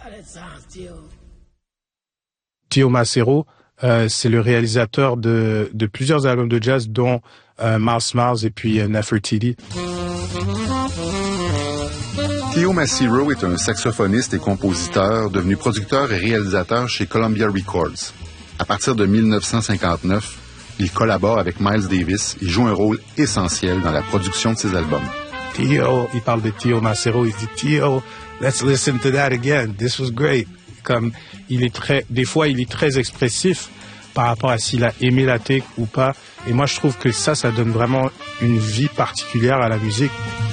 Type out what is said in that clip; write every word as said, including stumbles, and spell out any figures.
Tio Macero, euh, c'est le réalisateur de, de plusieurs albums de jazz, dont euh, Mouse Mouse et puis euh, Nefertiti. Tio Macero est un saxophoniste et compositeur devenu producteur et réalisateur chez Columbia Records. À partir de mille neuf cent cinquante-neuf, il collabore avec Miles Davis et joue un rôle essentiel dans la production de ses albums. Tio, il parle de Tio Macero, il dit Tio, let's listen to that again, this was great. Comme il est très, des fois il est très expressif par rapport à s'il a aimé la take ou pas. Et moi je trouve que ça, ça donne vraiment une vie particulière à la musique.